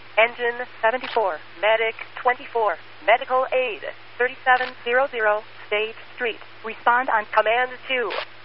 Engine 74, Medic 24, Medical Aid 3700 State Street. Respond on Command 2.